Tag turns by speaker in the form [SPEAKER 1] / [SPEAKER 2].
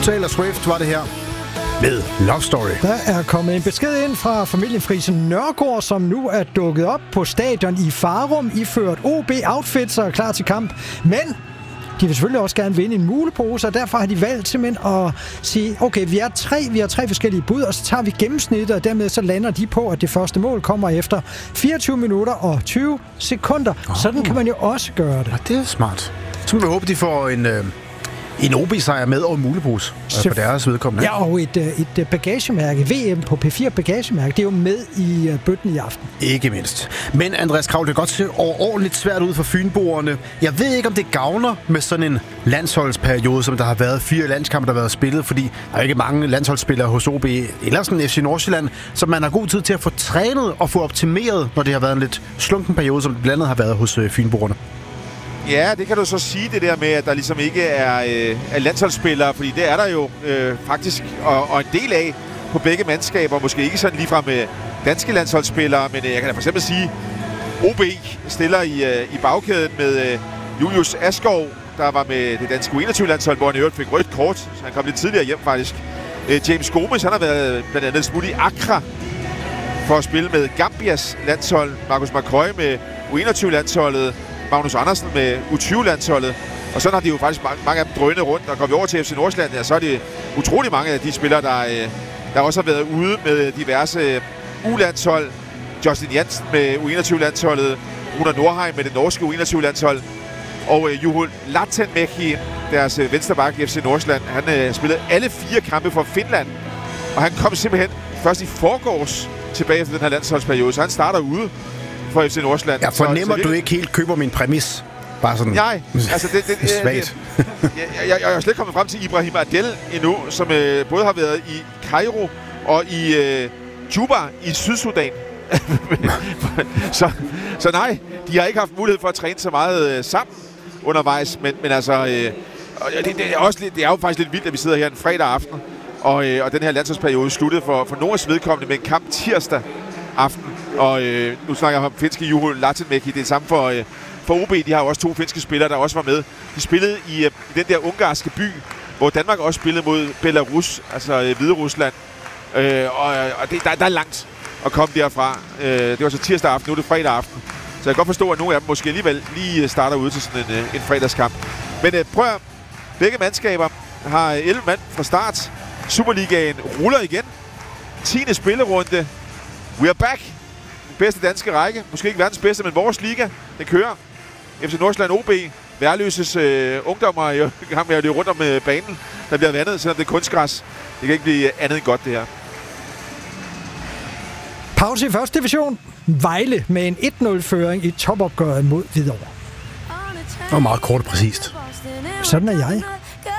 [SPEAKER 1] Taylor Swift var det her med Love Story.
[SPEAKER 2] Der er kommet en besked ind fra familien Friise Nørgaard, som nu er dukket op på stadion i Farum, iført OB-outfits og er klar til kamp. Men de vil selvfølgelig også gerne vinde en mulepose, og derfor har de valgt simpelthen at sige, okay, vi har tre forskellige bud, og så tager vi gennemsnittet, og dermed så lander de på, at det første mål kommer efter 24 minutter og 20 sekunder. Sådan kan man jo også gøre det.
[SPEAKER 1] Ja, det er smart. Så må vi håbe, de får en OB-sejr med og en mulepose for deres vedkommende.
[SPEAKER 2] Ja, og et bagagemærke, VM på P4 bagagemærke, det er jo med i bøtten i aften.
[SPEAKER 1] Ikke mindst. Men Andreas Kraul, det kan godt se overordentligt svært ud for fynboerne. Jeg ved ikke, om det gavner med sådan en landsholdsperiode, som der har været 4 landskampe, der har været spillet, fordi der er ikke mange landsholdsspillere hos OB eller sådan FC Nordsjælland, så man har god tid til at få trænet og få optimeret, når det har været en lidt slunken periode, som det blandt andet har været hos fynboerne.
[SPEAKER 3] Ja, det kan du så sige, det der med, at der ligesom ikke er landsholdsspillere, fordi det er der jo faktisk, og en del af på begge mandskaber. Måske ikke sådan ligefrem med danske landsholdsspillere, men jeg kan da for eksempel sige, OB stiller i bagkæden med Julius Askov, der var med det danske U21-landshold, hvor han i øvrigt fik rødt kort, så han kom lidt tidligere hjem faktisk. James Gomes, han har været blandt andet smut i Accra for at spille med Gambias landshold. Marcus McCoy med U21-landsholdet. Magnus Andersen med U20-landsholdet. Og sådan har de jo faktisk mange af dem drønet rundt. Og går vi over til FC Nordsjælland, ja, så er det utrolig mange af de spillere, der også har været ude med diverse U-landshold. Justin Jansen med U21-landsholdet. Runar Nordheim med det norske U21-landshold. Og Juho Latenmäki, deres venstreback i FC Nordsjælland, han spillede alle 4 kampe for Finland. Og han kom simpelthen først i forgårs tilbage efter den her landsholdsperiode, så han starter ude for FC Nordsjælland.
[SPEAKER 1] Jeg fornemmer, du ikke helt køber min præmis. Bare sådan.
[SPEAKER 3] Nej, altså det
[SPEAKER 1] svagt.
[SPEAKER 3] Jeg er slet kommet frem til Ibrahim Adel endnu, som både har været i Cairo og i Juba i Sydsudan. så nej, de har ikke haft mulighed for at træne så meget sammen undervejs, men altså det er jo faktisk lidt vildt, at vi sidder her en fredag aften, og den her landsholdsperiode sluttede for Norges vedkommende med en kamp tirsdag aften. Og nu snakker jeg om finske Juho Latenmäki. Det er samme for OB. De har jo også 2 finske spillere, der også var med. De spillede i den der ungarske by, hvor Danmark også spillede mod Belarus, altså Hviderusland. Og der er langt at komme derfra. Det var så tirsdag aften, nu er det fredag aften. Så jeg kan godt forstå, at nogle af dem måske alligevel lige starter ud til sådan en fredagskamp. Men prøv at begge mandskaber har 11 mand fra start. Superligaen ruller igen. 10. spillerunde. We are back. Bedste danske række. Måske ikke verdens bedste, men vores liga. Den kører. FC Nordsjælland OB. Værløses ungdommer i gang med at løbe rundt om banen. Der bliver vandet, selvom det er kunstgræs. Det kan ikke blive andet end godt, det her.
[SPEAKER 2] Pause i første division. Vejle med en 1-0-føring i topopgøret mod Hvidovre.
[SPEAKER 1] Og meget kort og præcist.
[SPEAKER 2] Sådan er jeg.